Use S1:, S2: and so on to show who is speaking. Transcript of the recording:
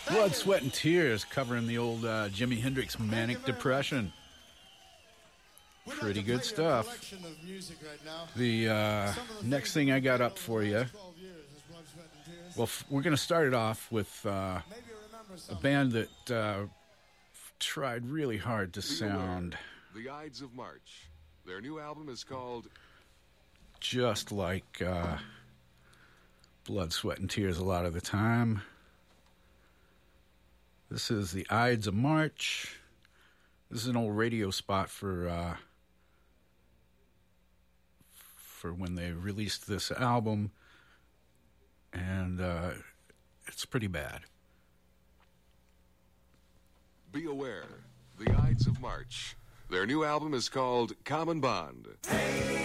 S1: Blood, Sweat, and Tears covering the old Jimi Hendrix Manic Depression. Pretty good stuff. The next thing I got up for you, well, we're going to start it off with a band that tried really hard to sound
S2: The Ides of March. Their new album is called
S1: just like Blood, Sweat, and Tears a lot of the time. This is the Ides of March. This is an old radio spot for when they released this album, and it's pretty bad.
S2: Be Aware, The Ides of March. Their new album is called Common Bond.
S3: Hey!